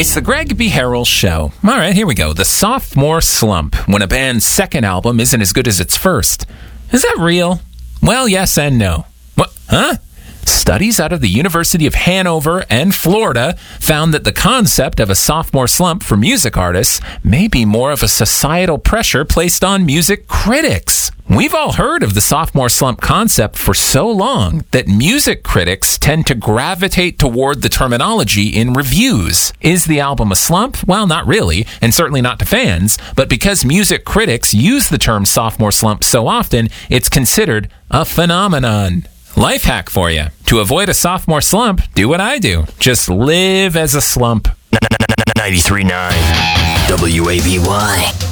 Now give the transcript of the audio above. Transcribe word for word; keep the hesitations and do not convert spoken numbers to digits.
It's the Greg B. Harrell Show. All right, here we go. The sophomore slump, when a band's second album isn't as good as its first. Is that real? Well, yes and no. What? Huh? Studies out of the University of Hanover and Florida found that the concept of a sophomore slump for music artists may be more of a societal pressure placed on music critics. We've all heard of the sophomore slump concept for so long that music critics tend to gravitate toward the terminology in reviews. Is the album a slump? Well, not really, and certainly not to fans, but because music critics use the term sophomore slump so often, it's considered a phenomenon. Life hack for you. To avoid a sophomore slump, do what I do. Just live as a slump. ninety-three point nine W A B Y.